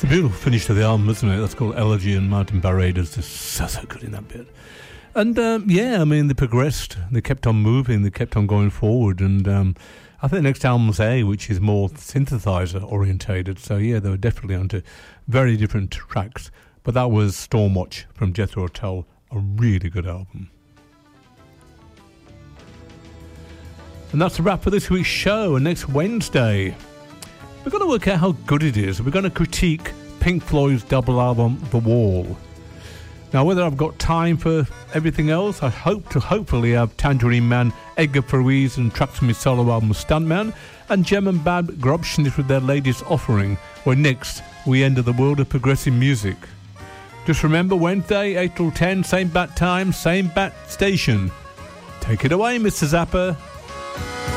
It's a beautiful finish to the album, isn't it? That's called Elegy, and Martin Barredo's just so good in that bit. And yeah, I mean, they progressed, they kept on moving, they kept on going forward, and I think the next album's A, which is more synthesizer orientated. So yeah, they were definitely onto very different tracks. But that was Stormwatch from Jethro Tull, a really good album. And that's a wrap for this week's show. And next Wednesday, we're going to work out how good it is. We're going to critique Pink Floyd's double album, The Wall. Now, whether I've got time for everything else, I hope to hopefully have Tangerine Man, Edgar Fariz and tracks from his solo album Stuntman, and Jem and Bab Grobschnitt with their latest offering, where next we enter the world of progressive music. Just remember, Wednesday, 8 till 10, same bat time, same bat station. Take it away, Mr. Zappa.